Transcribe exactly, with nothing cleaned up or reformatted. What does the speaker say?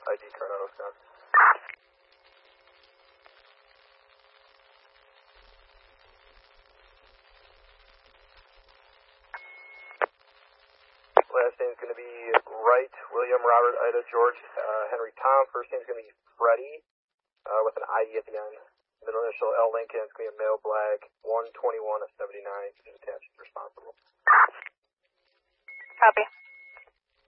I D Coronado, Wisconsin. Last name's going to be Wright, William, Robert, Ida, George, uh, Henry, Tom. First name's going to be Freddie, uh, with an I D at the end. Middle initial L Lincoln, it's going to be a male black, one twenty-one of seventy-nine, attached responsible. Copy.